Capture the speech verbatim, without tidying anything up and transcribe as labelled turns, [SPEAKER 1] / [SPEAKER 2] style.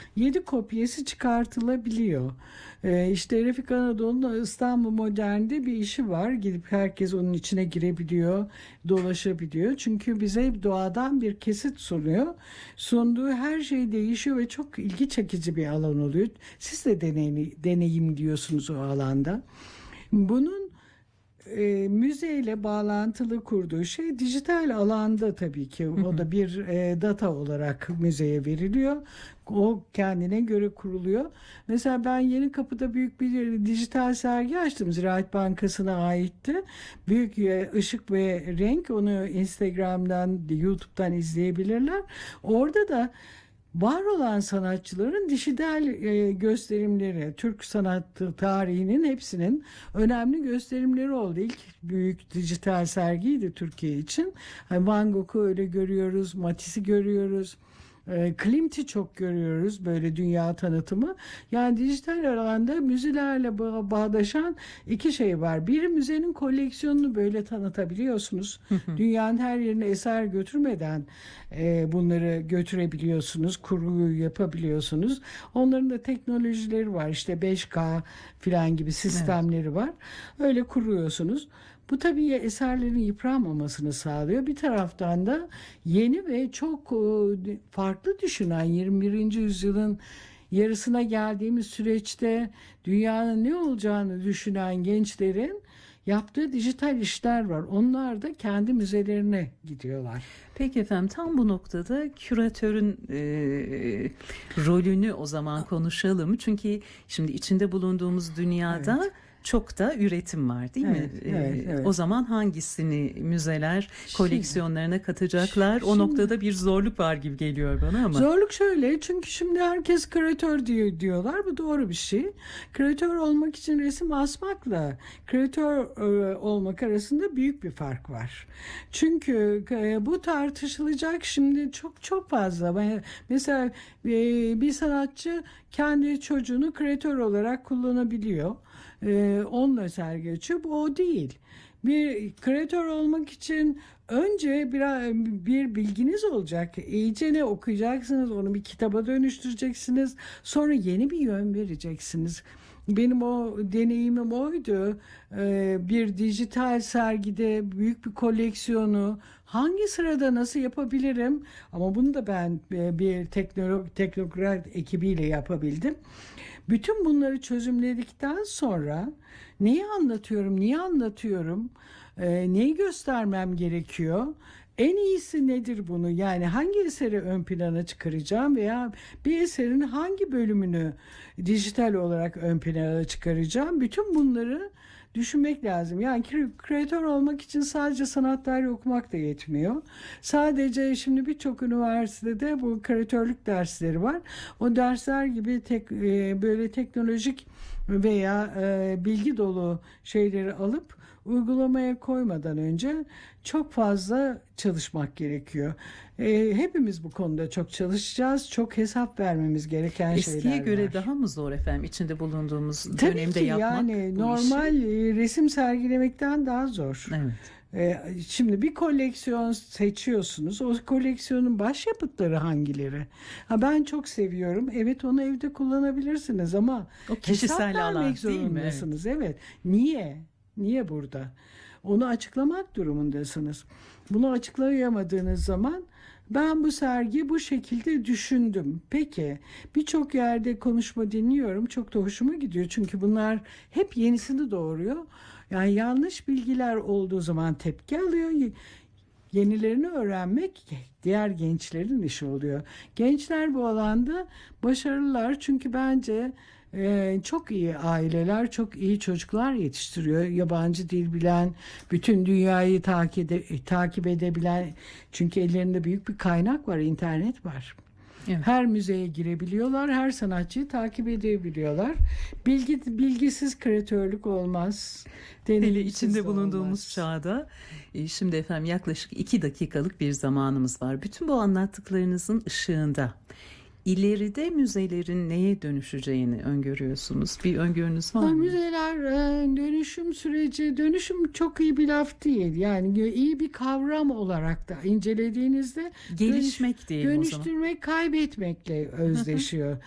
[SPEAKER 1] yedi kopyası çıkartılabiliyor. Ee, işte Refik Anadolu'nun İstanbul Modern'de bir işi var. Gidip herkes onun içine girebiliyor, dolaşabiliyor. Çünkü bize doğadan bir kesit sunuyor. Sunduğu her şey değişiyor ve çok ilgi çekici bir alan oluyor. Siz de deneyim, deneyim diyorsunuz o alanda. Bunun e, müzeyle bağlantılı kurduğu şey dijital alanda tabii ki. O da bir e, data olarak müzeye veriliyor. O kendine göre kuruluyor. Mesela ben Yenikapı'da büyük bir dijital sergi açtım. Ziraat Bankası'na aitti. Büyük e, ışık ve renk, onu Instagram'dan, YouTube'dan izleyebilirler. Orada da var olan sanatçıların dijital e, gösterimleri, Türk sanatı tarihinin hepsinin önemli gösterimleri oldu. İlk büyük dijital sergiydi Türkiye için. Hani Van Gogh'u öyle görüyoruz, Matisse'i görüyoruz. E, Klimt'i çok görüyoruz, böyle dünya tanıtımı. Yani dijital alanda müzelerle ba- bağdaşan iki şey var. Bir, müzenin koleksiyonunu böyle tanıtabiliyorsunuz. Dünyanın her yerine eser götürmeden e, bunları götürebiliyorsunuz. Kurguyu yapabiliyorsunuz. Onların da teknolojileri var. İşte beş K filan gibi sistemleri evet. var. Öyle kuruyorsunuz. Bu tabii eserlerin yıpranmamasını sağlıyor. Bir taraftan da yeni ve çok farklı düşünen yirmi birinci yüzyılın yarısına geldiğimiz süreçte dünyanın ne olacağını düşünen gençlerin yaptığı dijital işler var. Onlar da kendi müzelerine gidiyorlar.
[SPEAKER 2] Peki efendim, tam bu noktada küratörün e, rolünü o zaman konuşalım. Çünkü şimdi içinde bulunduğumuz dünyada evet. çok da üretim var değil
[SPEAKER 1] evet,
[SPEAKER 2] mi?
[SPEAKER 1] Evet, evet.
[SPEAKER 2] O zaman hangisini müzeler koleksiyonlarına katacaklar? O
[SPEAKER 1] şimdi,
[SPEAKER 2] noktada bir zorluk var gibi geliyor bana ama.
[SPEAKER 1] Zorluk şöyle, çünkü şimdi herkes küratör diyor, diyorlar. Bu doğru bir şey. Küratör olmak için resim asmakla küratör e, olmak arasında büyük bir fark var. Çünkü e, bu tartışılacak şimdi çok çok fazla. Mesela e, bir sanatçı kendi çocuğunu küratör olarak kullanabiliyor. Ee, onunla sergi açıyor. Bu o değil. Bir kreatör olmak için önce bir, bir bilginiz olacak. İyice ne okuyacaksınız, onu bir kitaba dönüştüreceksiniz. Sonra yeni bir yön vereceksiniz. Benim o deneyimim oydu. Ee, bir dijital sergide büyük bir koleksiyonu hangi sırada nasıl yapabilirim? Ama bunu da ben bir teknolog, teknokrat ekibiyle yapabildim. Bütün bunları çözümledikten sonra neyi anlatıyorum, niye anlatıyorum, e, neyi göstermem gerekiyor, en iyisi nedir bunu? Yani hangi eseri ön plana çıkaracağım veya bir eserin hangi bölümünü dijital olarak ön plana çıkaracağım? Bütün bunları düşünmek lazım. Yani kreatör olmak için sadece sanat tarihi okumak da yetmiyor. Sadece şimdi birçok üniversitede bu kreatörlük dersleri var. O dersler gibi tek, e, böyle teknolojik veya e, bilgi dolu şeyleri alıp uygulamaya koymadan önce çok fazla çalışmak gerekiyor. E, hepimiz bu konuda çok çalışacağız. Çok hesap vermemiz gereken
[SPEAKER 2] Eskiye
[SPEAKER 1] şeyler var.
[SPEAKER 2] Eskiye göre daha mı zor efendim içinde bulunduğumuz
[SPEAKER 1] Tabii
[SPEAKER 2] dönemde
[SPEAKER 1] ki
[SPEAKER 2] yapmak
[SPEAKER 1] yani
[SPEAKER 2] bu
[SPEAKER 1] normal
[SPEAKER 2] işi?
[SPEAKER 1] resim sergilemekten daha zor.
[SPEAKER 2] Evet.
[SPEAKER 1] Ee, şimdi bir koleksiyon seçiyorsunuz. O koleksiyonun başyapıtları hangileri? Ha, ben çok seviyorum. Evet, onu evde kullanabilirsiniz ama
[SPEAKER 2] o kişisel alan
[SPEAKER 1] vermek
[SPEAKER 2] değil mi?
[SPEAKER 1] zorundasınız. Evet. evet. Niye? Niye burada? Onu açıklamak durumundasınız. Bunu açıklayamadığınız zaman ben bu sergiyi bu şekilde düşündüm. Peki, birçok yerde konuşma dinliyorum. Çok da hoşuma gidiyor. Çünkü bunlar hep yenisini doğuruyor. Yani yanlış bilgiler olduğu zaman tepki alıyor. Yenilerini öğrenmek diğer gençlerin işi oluyor. Gençler bu alanda başarılılar. Çünkü bence Ee, çok iyi aileler, çok iyi çocuklar yetiştiriyor. Yabancı dil bilen, bütün dünyayı takip, ede, takip edebilen. Çünkü ellerinde büyük bir kaynak var, internet var. Evet. Her müzeye girebiliyorlar, her sanatçıyı takip edebiliyorlar. Bilgi, bilgisiz kreatörlük olmaz.
[SPEAKER 2] Hele içinde bulunduğumuz olmaz. Çağda. Şimdi efendim yaklaşık iki dakikalık bir zamanımız var. Bütün bu anlattıklarınızın ışığında İleride müzelerin neye dönüşeceğini öngörüyorsunuz? Bir öngörünüz var mı?
[SPEAKER 1] Müzeler dönüşüm süreci, dönüşüm çok iyi bir laf değil. Yani iyi bir kavram olarak da incelediğinizde
[SPEAKER 2] gelişmek
[SPEAKER 1] dönüş,
[SPEAKER 2] diyelim
[SPEAKER 1] dönüştürmek, kaybetmekle özdeşiyor.